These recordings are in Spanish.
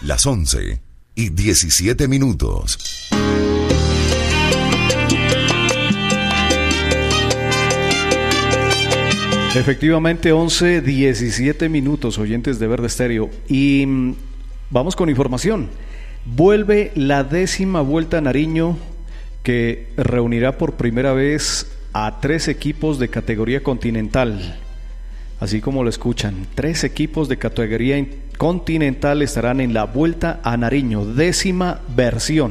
Las 11:17. Efectivamente, 11:17, oyentes de Verde Estéreo. Y vamos con información. Vuelve la 10ª Vuelta a Nariño, que reunirá por primera vez a 3 equipos de categoría continental. Así como lo escuchan, 3 equipos de categoría continental estarán en la Vuelta a Nariño, 10ª versión,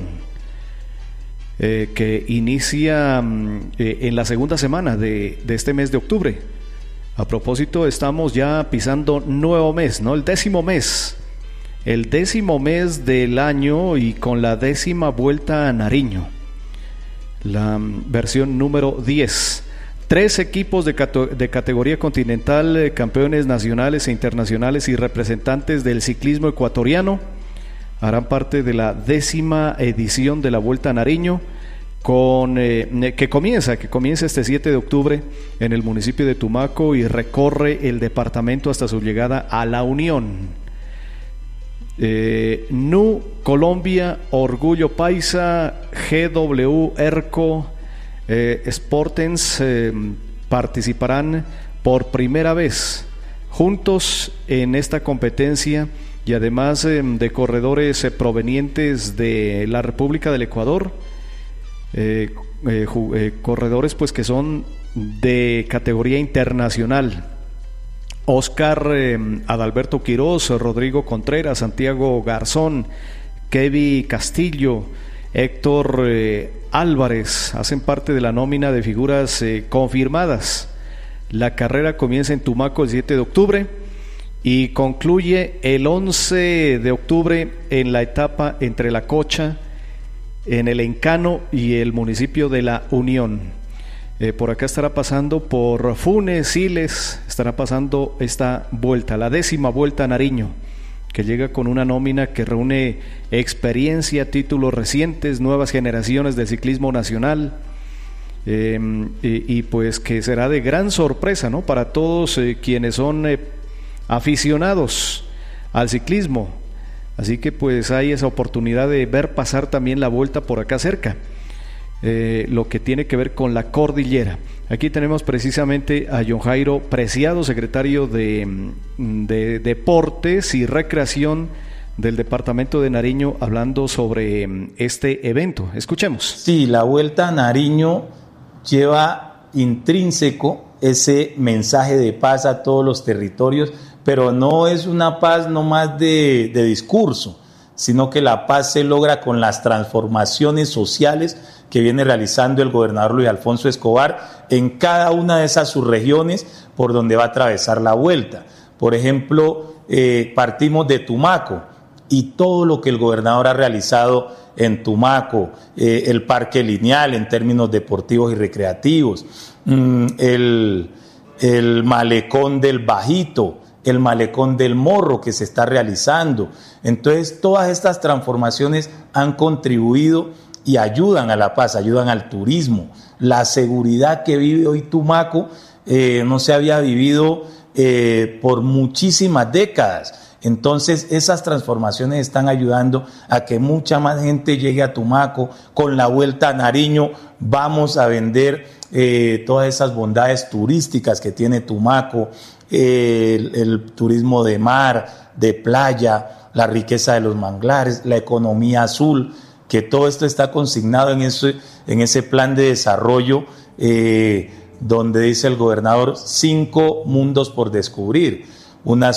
que inicia en la segunda semana de este mes de octubre. A propósito, estamos ya pisando nuevo mes, ¿no? El 10º mes. El 10º mes del año y con la 10ª Vuelta a Nariño. La versión número 10. 3 equipos de categoría continental, campeones nacionales e internacionales y representantes del ciclismo ecuatoriano harán parte de la 10ª edición de la Vuelta a Nariño, que comienza este 7 de octubre en el municipio de Tumaco y recorre el departamento hasta su llegada a La Unión. NU Colombia, Orgullo Paisa, GW Erco, Sportens participarán por primera vez juntos en esta competencia, y además de corredores provenientes de la República del Ecuador, corredores pues que son de categoría internacional: Oscar Adalberto Quirós, Rodrigo Contreras, Santiago Garzón, Kevin Castillo, Héctor Álvarez hacen parte de la nómina de figuras confirmadas. La carrera comienza en Tumaco el 7 de octubre y concluye el 11 de octubre en la etapa entre La Cocha, en el Encano y el municipio de La Unión. Por acá estará pasando, por Funes, Siles, estará pasando esta vuelta, la 10ª Vuelta a Nariño, que llega con una nómina que reúne experiencia, títulos recientes, nuevas generaciones del ciclismo nacional, y pues que será de gran sorpresa, ¿no?, para todos quienes son aficionados al ciclismo. Así que pues hay esa oportunidad de ver pasar también la vuelta por acá cerca, lo que tiene que ver con la cordillera. Aquí tenemos precisamente a John Jairo Preciado, secretario de Deportes y Recreación del departamento de Nariño, hablando sobre este evento. Escuchemos. Sí, la Vuelta a Nariño lleva intrínseco ese mensaje de paz a todos los territorios, pero no es una paz nomás de discurso, sino que la paz se logra con las transformaciones sociales que viene realizando el gobernador Luis Alfonso Escobar en cada una de esas subregiones por donde va a atravesar la vuelta. Por ejemplo, partimos de Tumaco y todo lo que el gobernador ha realizado en Tumaco, el parque lineal en términos deportivos y recreativos, el malecón del Bajito, el malecón del Morro que se está realizando. Entonces, todas estas transformaciones han contribuido y ayudan a la paz, ayudan al turismo. La seguridad que vive hoy Tumaco no se había vivido por muchísimas décadas. Entonces, esas transformaciones están ayudando a que mucha más gente llegue a Tumaco. Con la Vuelta a Nariño vamos a vender todas esas bondades turísticas que tiene Tumaco, el turismo de mar, de playa, la riqueza de los manglares, la economía azul, que todo esto está consignado en ese plan de desarrollo donde dice el gobernador 5 mundos por descubrir, una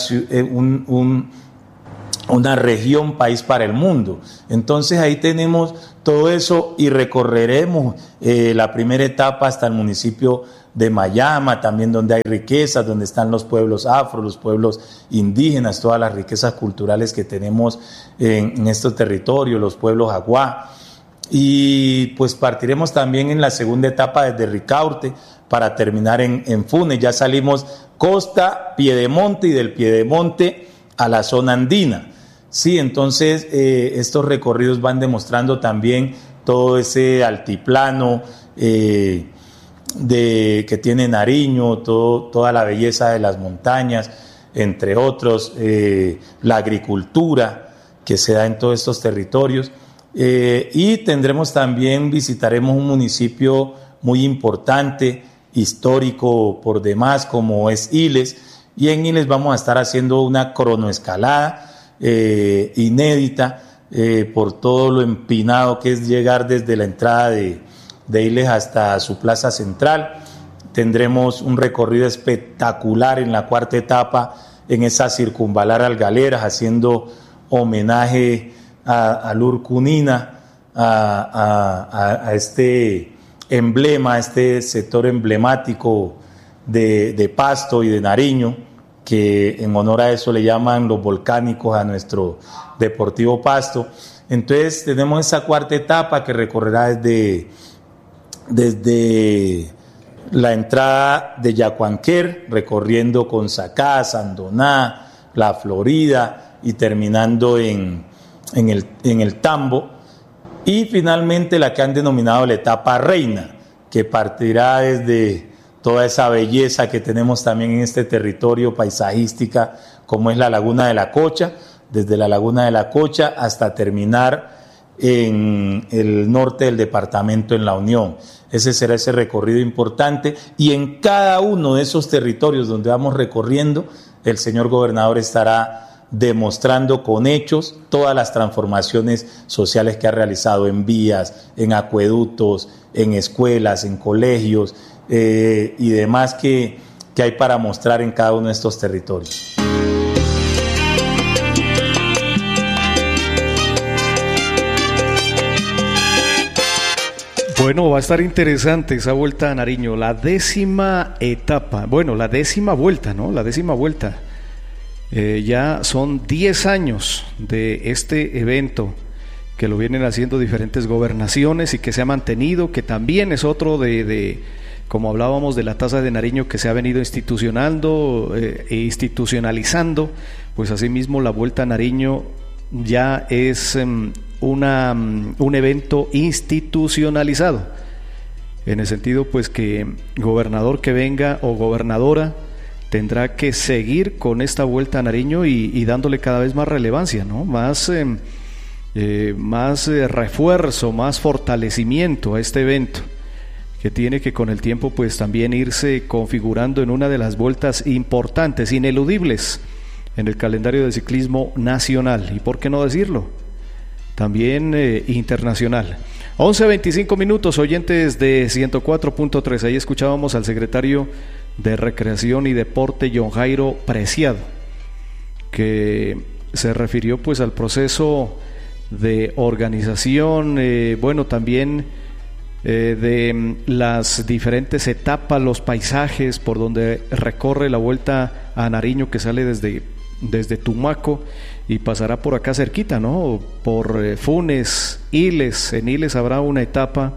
región país para el mundo. Entonces ahí tenemos todo eso y recorreremos la primera etapa hasta el municipio de Mayama, también donde hay riquezas, donde están los pueblos afro, los pueblos indígenas, todas las riquezas culturales que tenemos en estos territorios, los pueblos aguá. Y pues partiremos también en la segunda etapa desde Ricaurte para terminar en Funes. Ya salimos costa, Piedemonte y del Piedemonte a la zona andina. Sí, entonces estos recorridos van demostrando también todo ese altiplano que tiene Nariño, toda la belleza de las montañas, entre otros, la agricultura, que se da en todos estos territorios. Y visitaremos un municipio muy importante, histórico por demás, como es Iles, y en Iles vamos a estar haciendo una cronoescalada inédita por todo lo empinado que es llegar desde la entrada de Iles hasta su plaza central. Tendremos un recorrido espectacular en la cuarta etapa, en esa circunvalar Algaleras, haciendo homenaje a Lurcunina, a este emblema, a este sector emblemático de Pasto y de Nariño, que en honor a eso le llaman los volcánicos a nuestro Deportivo Pasto. Entonces tenemos esa cuarta etapa que recorrerá desde la entrada de Yacuanquer, recorriendo Consacá, Sandoná, La Florida y terminando en el Tambo, y finalmente la que han denominado la etapa reina, que partirá desde toda esa belleza que tenemos también en este territorio paisajística, como es la Laguna de la Cocha, desde la Laguna de la Cocha hasta terminar en el norte del departamento, en La Unión. Ese será ese recorrido importante, y en cada uno de esos territorios donde vamos recorriendo, el señor gobernador estará demostrando con hechos todas las transformaciones sociales que ha realizado en vías, en acueductos, en escuelas, en colegios y demás que hay para mostrar en cada uno de estos territorios. Bueno, va a estar interesante esa vuelta a Nariño, la 10ª etapa, bueno, la 10ª vuelta, ¿no? La 10ª vuelta. Ya son 10 años de este evento, que lo vienen haciendo diferentes gobernaciones y que se ha mantenido, que también es otro como hablábamos de la tasa de Nariño, que se ha venido institucionalizando, pues asimismo la Vuelta a Nariño ya es un evento institucionalizado, en el sentido pues que gobernador que venga o gobernadora tendrá que seguir con esta Vuelta a Nariño y dándole cada vez más relevancia, ¿no? Más refuerzo, más fortalecimiento a este evento, que tiene que con el tiempo pues también irse configurando en una de las vueltas importantes, ineludibles en el calendario de ciclismo nacional, y por qué no decirlo, también internacional. 11:25 minutos, oyentes de 104.3, ahí escuchábamos al secretario de Recreación y Deporte, John Jairo Preciado, que se refirió pues al proceso de organización, bueno, también de las diferentes etapas, los paisajes por donde recorre la Vuelta a Nariño, que sale desde Tumaco y pasará por acá cerquita, ¿no? Por Funes, Iles. En Iles habrá una etapa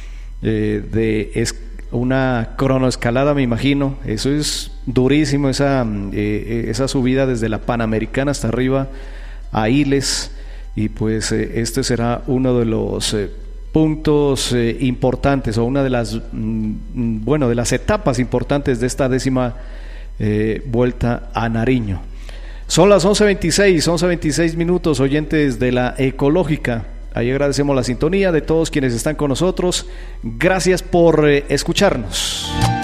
una cronoescalada, me imagino. Eso es durísimo, esa subida desde la Panamericana hasta arriba a Iles, y pues este será uno de los puntos importantes, o una de las de las etapas importantes de esta 10ª Vuelta a Nariño. Son las 11:26 minutos, oyentes de la Ecológica. Ahí agradecemos la sintonía de todos quienes están con nosotros. Gracias por escucharnos.